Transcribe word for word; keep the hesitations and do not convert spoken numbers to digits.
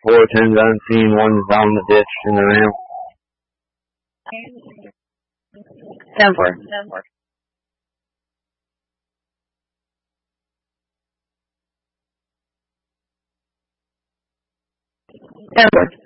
four tens unseen, one's down the ditch in the ramp. ten four. ten four.